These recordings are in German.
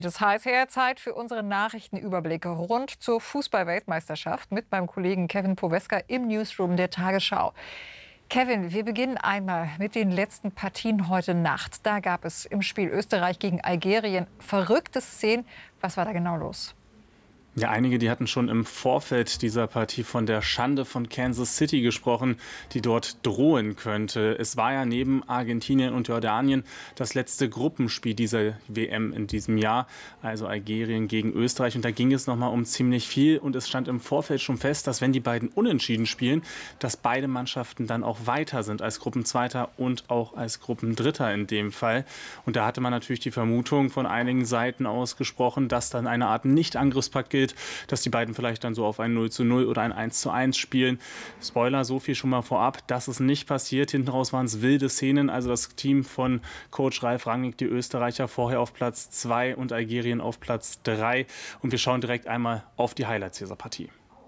Das heißt, Zeit für unseren Nachrichtenüberblick rund zur Fußball-Weltmeisterschaft mit meinem Kollegen Kevin Poweska im Newsroom der Tagesschau. Kevin, wir beginnen einmal mit den letzten Partien heute Nacht. Da gab es im Spiel Österreich gegen Algerien verrückte Szenen. Was war da genau los? Ja, einige, die hatten schon im Vorfeld dieser Partie von der Schande von Kansas City gesprochen, die dort drohen könnte. Es war ja neben Argentinien und Jordanien das letzte Gruppenspiel dieser WM in diesem Jahr, also Algerien gegen Österreich. Und da ging es nochmal um ziemlich viel. Und es stand im Vorfeld schon fest, dass wenn die beiden unentschieden spielen, dass beide Mannschaften dann auch weiter sind als Gruppenzweiter und auch als Gruppendritter in dem Fall. Und da hatte man natürlich die Vermutung von einigen Seiten ausgesprochen, dass dann eine Art Nicht-Angriffspakt gilt, dass die beiden vielleicht dann so auf ein 0:0 oder ein 1:1 spielen. Spoiler, so viel schon mal vorab, das ist nicht passiert. Hinten raus waren es wilde Szenen. Also das Team von Coach Ralf Rangnick, die Österreicher, vorher auf Platz 2 und Algerien auf Platz 3. Und wir schauen direkt einmal auf die Highlights dieser Partie.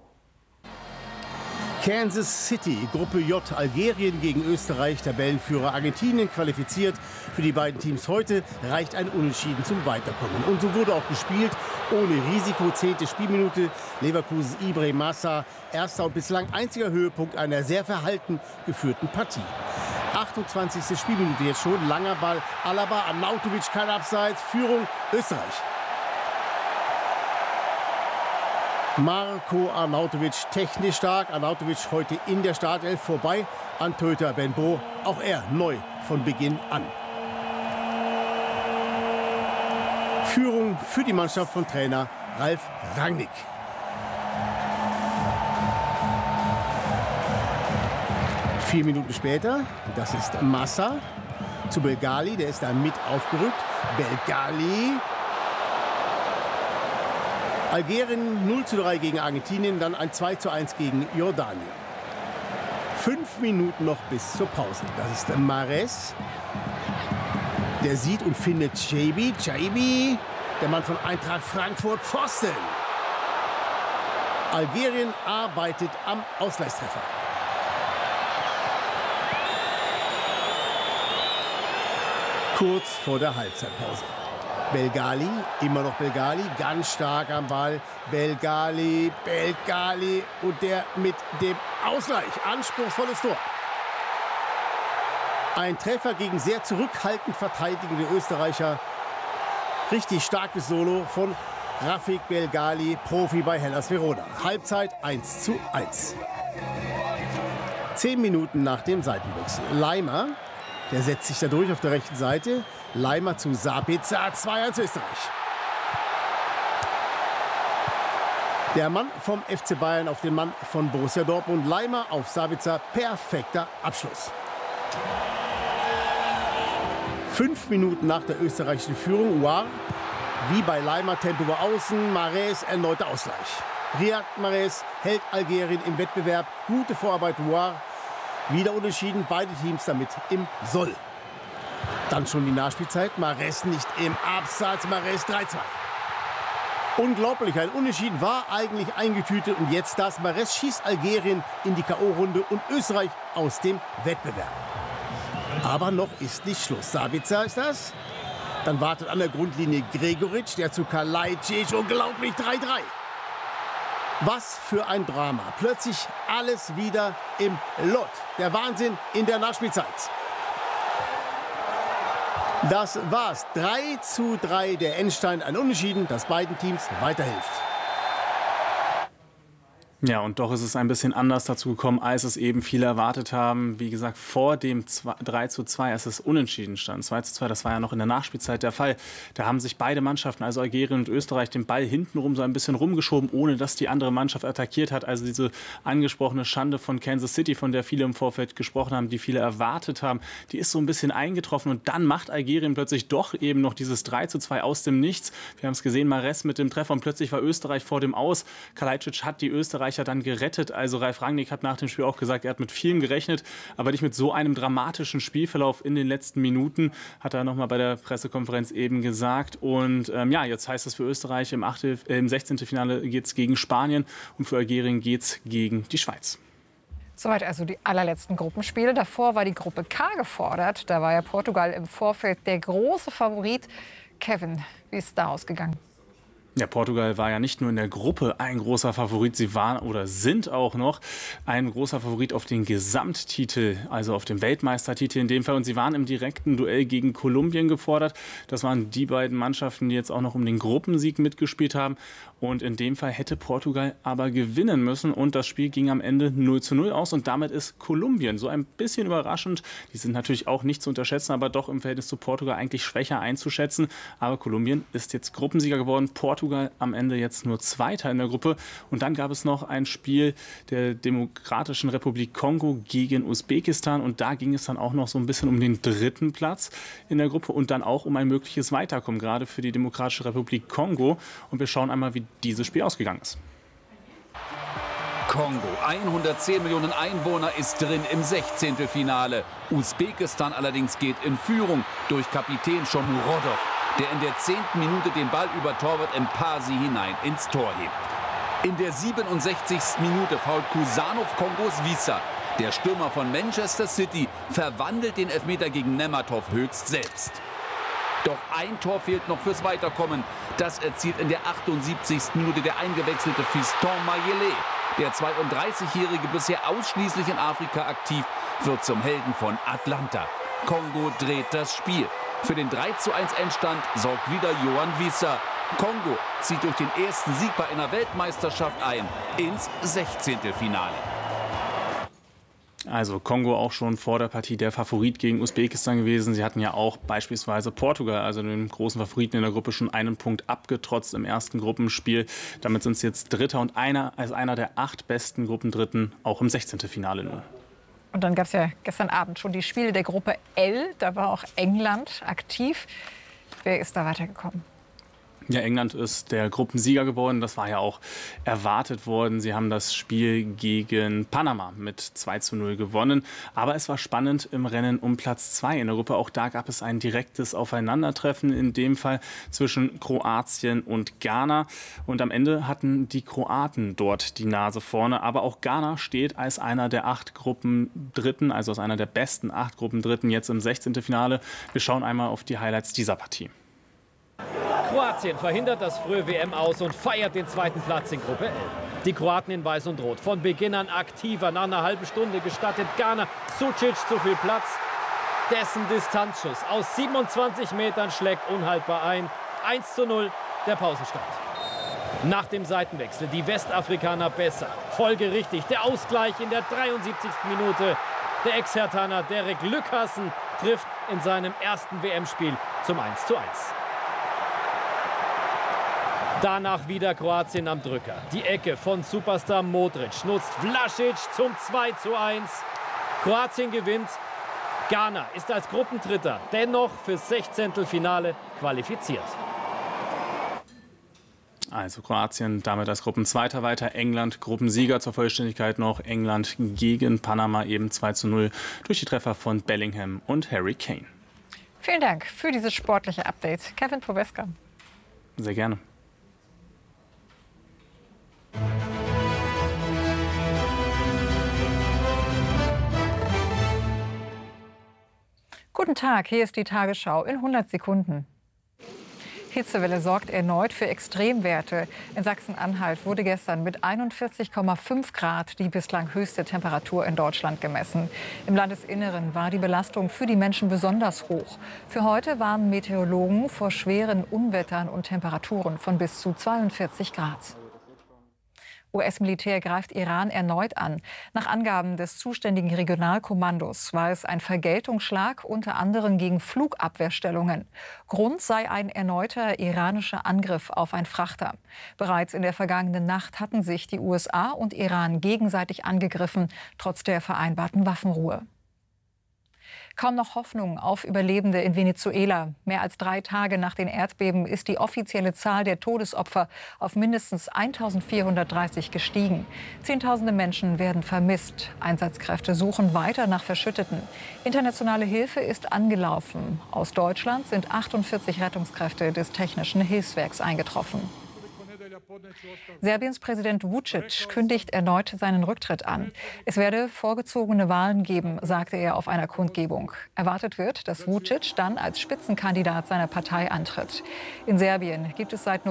Kansas City, Gruppe J, Algerien gegen Österreich, Tabellenführer Argentinien qualifiziert. Für die beiden Teams heute reicht ein Unentschieden zum Weiterkommen. Und so wurde auch gespielt, ohne Risiko, 10. Spielminute. Leverkusens Ibrahim Massa, erster und bislang einziger Höhepunkt einer sehr verhalten geführten Partie. 28. Spielminute jetzt schon, langer Ball, Alaba, Arnautovic, kein Abseits, Führung Österreich. Marko Arnautovic technisch stark. Arnautovic heute in der Startelf vorbei an Torhüter Benbow. Auch er neu von Beginn an. Führung für die Mannschaft von Trainer Ralf Rangnick. Vier Minuten später, das ist Massa zu Belgali. Der ist da mit aufgerückt. Belgali. Algerien 0:3 gegen Argentinien, dann ein 2:1 gegen Jordanien. 5 Minuten noch bis zur Pause. Das ist Mahrez. Der sieht und findet Chaibi. Chaibi, der Mann von Eintracht Frankfurt, Pfosten. Algerien arbeitet am Ausgleichstreffer. Kurz vor der Halbzeitpause. Belgali, immer noch Belgali, ganz stark am Ball. Belgali und der mit dem Ausgleich. Anspruchsvolles Tor. Ein Treffer gegen sehr zurückhaltend verteidigende Österreicher. Richtig starkes Solo von Rafik Belgali, Profi bei Hellas Verona. Halbzeit 1:1. 10 Minuten nach dem Seitenwechsel. Leimer, der setzt sich da durch auf der rechten Seite. Leimer zu Sabitzer, 2:1 Österreich. Der Mann vom FC Bayern auf den Mann von Borussia Dortmund. Leimer auf Sabitzer, perfekter Abschluss. 5 Minuten nach der österreichischen Führung. War wie bei Leimer, Tempo über außen, Mahrez, erneuter Ausgleich. Riyad Mahrez hält Algerien im Wettbewerb. Gute Vorarbeit, War. Wieder unentschieden, beide Teams damit im Soll. Dann schon die Nachspielzeit. Mahrez nicht im Absatz. Mahrez 3:2. Unglaublich, ein Unentschieden war eigentlich eingetütet. Und jetzt das. Mahrez schießt Algerien in die K.O.-Runde und Österreich aus dem Wettbewerb. Aber noch ist nicht Schluss. Sabitzer ist das. Dann wartet an der Grundlinie Gregoritsch, der zu Kalajdzic. Unglaublich 3:3. Was für ein Drama. Plötzlich alles wieder im Lot. Der Wahnsinn in der Nachspielzeit. Das war's. 3:3 der Endstand. Ein Unentschieden, das beiden Teams weiterhilft. Ja, und doch ist es ein bisschen anders dazu gekommen, als es eben viele erwartet haben. Wie gesagt, vor dem 3:2, als es unentschieden stand, 2:2, das war ja noch in der Nachspielzeit der Fall. Da haben sich beide Mannschaften, also Algerien und Österreich, den Ball hintenrum so ein bisschen rumgeschoben, ohne dass die andere Mannschaft attackiert hat. Also diese angesprochene Schande von Kansas City, von der viele im Vorfeld gesprochen haben, die viele erwartet haben, die ist so ein bisschen eingetroffen. Und dann macht Algerien plötzlich doch eben noch dieses 3:2 aus dem Nichts. Wir haben es gesehen, Mahrez mit dem Treffer und plötzlich war Österreich vor dem Aus. Kalajdzic hat die Österreicher dann gerettet. Also Ralf Rangnick hat nach dem Spiel auch gesagt, er hat mit vielem gerechnet, aber nicht mit so einem dramatischen Spielverlauf in den letzten Minuten, hat er nochmal bei der Pressekonferenz eben gesagt. Und ja, jetzt heißt es für Österreich im 16. Finale geht es gegen Spanien und für Algerien geht es gegen die Schweiz. Soweit also die allerletzten Gruppenspiele. Davor war die Gruppe K gefordert. Da war ja Portugal im Vorfeld der große Favorit. Kevin, wie ist es da ausgegangen? Ja, Portugal war ja nicht nur in der Gruppe ein großer Favorit, sie waren oder sind auch noch ein großer Favorit auf den Gesamttitel, also auf den Weltmeistertitel in dem Fall. Und sie waren im direkten Duell gegen Kolumbien gefordert. Das waren die beiden Mannschaften, die jetzt auch noch um den Gruppensieg mitgespielt haben. Und in dem Fall hätte Portugal aber gewinnen müssen. Und das Spiel ging am Ende 0:0 aus. Und damit ist Kolumbien so ein bisschen überraschend. Die sind natürlich auch nicht zu unterschätzen, aber doch im Verhältnis zu Portugal eigentlich schwächer einzuschätzen. Aber Kolumbien ist jetzt Gruppensieger geworden. Portugal am Ende jetzt nur Zweiter in der Gruppe. Und dann gab es noch ein Spiel der Demokratischen Republik Kongo gegen Usbekistan. Und da ging es dann auch noch so ein bisschen um den dritten Platz in der Gruppe und dann auch um ein mögliches Weiterkommen, gerade für die Demokratische Republik Kongo. Und wir schauen einmal, wie dieses Spiel ausgegangen ist. Kongo, 110 Millionen Einwohner, ist drin im 16. Usbekistan allerdings geht in Führung durch Kapitän Shomurodov, der in der 10. Minute den Ball über Torwart Mpasi hinein ins Tor hebt. In der 67. Minute fault Kusanov Kongos Wissa. Der Stürmer von Manchester City verwandelt den Elfmeter gegen Nematov höchst selbst. Doch ein Tor fehlt noch fürs Weiterkommen. Das erzielt in der 78. Minute der eingewechselte Fiston Mayele. Der 32-Jährige, bisher ausschließlich in Afrika aktiv, wird zum Helden von Atlanta. Kongo dreht das Spiel. Für den 3:1 Endstand sorgt wieder Yohan Wissa. Kongo zieht durch den ersten Sieg bei einer Weltmeisterschaft ein ins 16. Finale. Also Kongo auch schon vor der Partie der Favorit gegen Usbekistan gewesen. Sie hatten ja auch beispielsweise Portugal, also den großen Favoriten in der Gruppe, schon einen Punkt abgetrotzt im ersten Gruppenspiel. Damit sind sie jetzt Dritter und einer der 8 besten Gruppendritten auch im 16. Finale nun. Und dann gab es ja gestern Abend schon die Spiele der Gruppe L. Da war auch England aktiv. Wer ist da weitergekommen? Ja, England ist der Gruppensieger geworden. Das war ja auch erwartet worden. Sie haben das Spiel gegen Panama mit 2:0 gewonnen. Aber es war spannend im Rennen um Platz 2 in der Gruppe. Auch da gab es ein direktes Aufeinandertreffen, in dem Fall zwischen Kroatien und Ghana. Und am Ende hatten die Kroaten dort die Nase vorne. Aber auch Ghana steht als einer der 8 Gruppendritten, also als einer der besten 8 Gruppendritten jetzt im 16. Finale. Wir schauen einmal auf die Highlights dieser Partie. Kroatien verhindert das frühe WM aus und feiert den zweiten Platz in Gruppe L. Die Kroaten in Weiß und Rot, von Beginn an aktiver. Nach einer halben Stunde gestattet Ghana Sucic zu viel Platz. Dessen Distanzschuss aus 27 Metern schlägt unhaltbar ein. 1:0 der Pausenstand. Nach dem Seitenwechsel die Westafrikaner besser. Folgerichtig der Ausgleich in der 73. Minute. Der Ex-Herthaner Derek Lükkassen trifft in seinem ersten WM-Spiel zum 1:1. Danach wieder Kroatien am Drücker. Die Ecke von Superstar Modric nutzt Vlasic zum 2:1. Kroatien gewinnt. Ghana ist als Gruppendritter dennoch fürs 16. Finale qualifiziert. Also Kroatien damit als Gruppenzweiter weiter. England Gruppensieger zur Vollständigkeit noch. England gegen Panama eben 2:0 durch die Treffer von Bellingham und Harry Kane. Vielen Dank für dieses sportliche Update. Kevin Poweska. Sehr gerne. Guten Tag, hier ist die Tagesschau in 100 Sekunden. Hitzewelle sorgt erneut für Extremwerte. In Sachsen-Anhalt wurde gestern mit 41,5 Grad die bislang höchste Temperatur in Deutschland gemessen. Im Landesinneren war die Belastung für die Menschen besonders hoch. Für heute warnen Meteorologen vor schweren Unwettern und Temperaturen von bis zu 42 Grad. US-Militär greift Iran erneut an. Nach Angaben des zuständigen Regionalkommandos war es ein Vergeltungsschlag, unter anderem gegen Flugabwehrstellungen. Grund sei ein erneuter iranischer Angriff auf ein Frachter. Bereits in der vergangenen Nacht hatten sich die USA und Iran gegenseitig angegriffen, trotz der vereinbarten Waffenruhe. Kaum noch Hoffnung auf Überlebende in Venezuela. Mehr als 3 Tage nach den Erdbeben ist die offizielle Zahl der Todesopfer auf mindestens 1.430 gestiegen. Zehntausende Menschen werden vermisst. Einsatzkräfte suchen weiter nach Verschütteten. Internationale Hilfe ist angelaufen. Aus Deutschland sind 48 Rettungskräfte des Technischen Hilfswerks eingetroffen. Serbiens Präsident Vučić kündigt erneut seinen Rücktritt an. Es werde vorgezogene Wahlen geben, sagte er auf einer Kundgebung. Erwartet wird, dass Vučić dann als Spitzenkandidat seiner Partei antritt. In Serbien gibt es seit